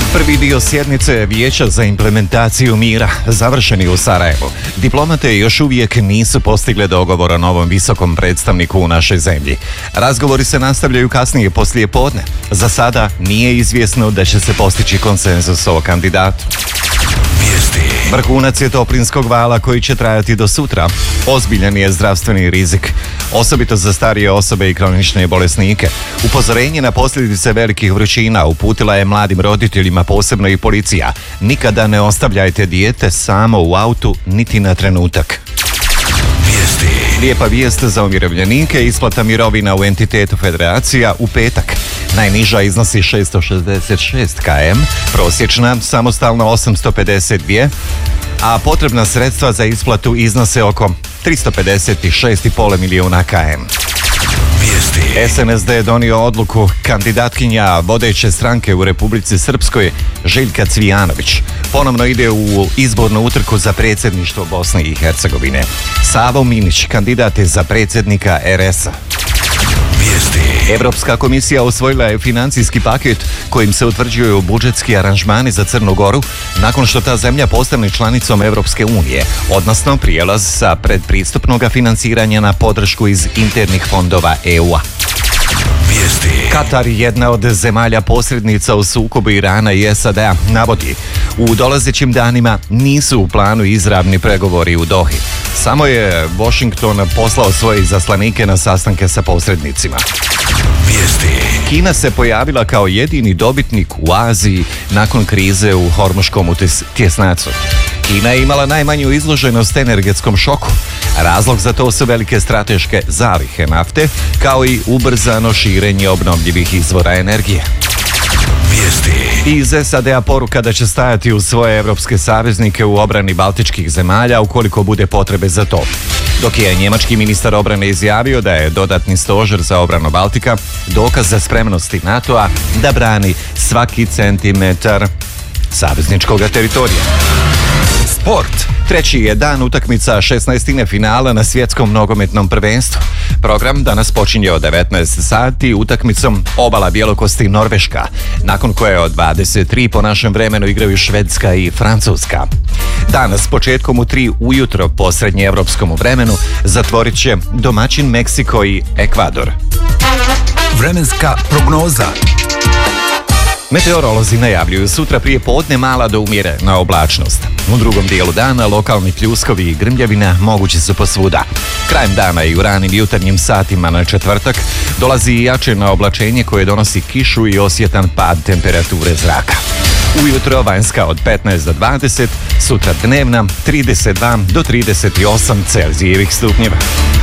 Prvi dio sjednice Vijeća za implementaciju mira završen je u Sarajevu. Diplomate još uvijek nisu postigle dogovor o novom visokom predstavniku u našoj zemlji. Razgovori se nastavljaju kasnije poslije podne. Za sada nije izvjesno da će se postići konsenzus o kandidatu. Vrhunac je toplinskog vala koji će trajati do sutra. Ozbiljan je zdravstveni rizik, osobito za starije osobe i kronične bolesnike. Upozorenje na posljedice velikih vrućina uputila je mladim roditeljima, posebno i policija. Nikada ne ostavljajte dijete samo u autu, niti na trenutak. Lijepa vijest za umirovljenike, isplata mirovina u entitetu federacija u petak. Najniža iznosi 666 km, prosječna samostalno 852, a potrebna sredstva za isplatu iznose oko 356,5 milijuna km. SNSD je donio odluku kandidatkinja vodeće stranke u Republici Srpskoj Željka Cvijanović ponovno ide u izbornu utrku za predsjedništvo Bosne i Hercegovine. Savo Minić kandidat je za predsjednika RS-a. Europska komisija usvojila je financijski paket kojim se utvrđuju budžetski aranžmani za Crnu Goru nakon što ta zemlja postane članicom Europske unije, odnosno prijelaz sa predpristupnog financiranja na podršku iz internih fondova EU-a. Katar, jedna od zemalja posrednica u sukobu Irana i SAD-a, navodi u dolazećim danima nisu u planu izravni pregovori u Dohi. Samo je Washington poslao svoje izaslanike na sastanke sa posrednicima. Kina se pojavila kao jedini dobitnik u Aziji nakon krize u Hormuškom tjesnacu. Kina je imala najmanju izloženost energetskom šoku. Razlog za to su velike strateške zalihe nafte, kao i ubrzano širenje obnovljivih izvora energije. Iz SAD-a poruka da će stajati uz svoje evropske saveznike u obrani baltičkih zemalja ukoliko bude potrebe za to. Dok je njemački ministar obrane izjavio da je dodatni stožer za obranu Baltika dokaz za spremnosti NATO-a da brani svaki centimetar savezničkog teritorija. Sport. Treći je dan utakmica 16. finala na svjetskom nogometnom prvenstvu. Program danas počinje od 19 sati utakmicom Obala Bjelokosti Norveška, nakon koje od 23 po našem vremenu igraju Švedska i Francuska. Danas početkom u 3 ujutro po srednjeevropskom vremenu zatvorit će domaćin Meksiko i Ekvador. Vremenska prognoza. Meteorolozi najavljuju sutra prije podne mala do umjerena oblačnost. U drugom dijelu dana lokalni pljuskovi i grmljavina mogući su posvuda. Krajem dana i u ranim jutarnjim satima na četvrtak dolazi i jače na oblačenje koje donosi kišu i osjetan pad temperature zraka. Ujutro vanjska od 15 do 20, sutra dnevna 32 do 38 Celzijevih stupnjeva.